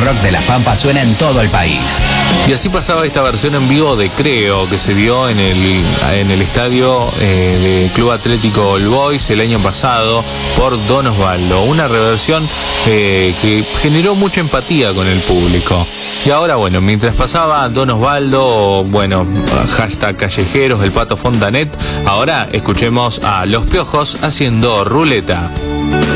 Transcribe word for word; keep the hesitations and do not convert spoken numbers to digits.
rock de Las Pampas suena en todo el país. Y así pasaba esta versión en vivo de Creo, que se dio en el, en el estadio eh, de Club Atlético All Boys el año pasado por Don Osvaldo. Una reversión eh, que generó mucha empatía con el público. Y ahora, bueno, mientras pasaba Don Osvaldo, bueno, hashtag callejeros, el Pato Fontanet, ahora escuchemos a Los Piojos haciendo Ruleta.